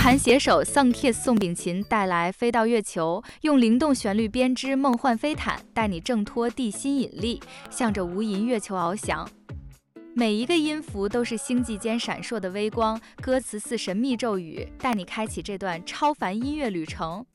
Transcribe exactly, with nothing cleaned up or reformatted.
韩携手 Sunkiss 宋秉勤带来《飞到月球》，用灵动旋律编织梦幻飞毯，带你挣脱地心引力，向着无垠月球翱翔。每一个音符都是星际间闪烁的微光，歌词似神秘咒语，带你开启这段超凡音乐旅程。